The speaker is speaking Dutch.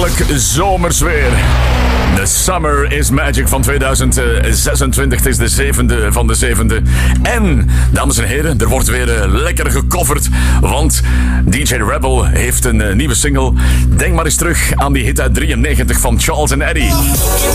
heerlijk zomers weer. The Summer is Magic van 2026. Het is de 7e van de 7e. En, dames en heren, er wordt weer lekker gecoverd. Want DJ Rebel heeft een nieuwe single. Denk maar eens terug aan die hit uit 93 van Charles and Eddie.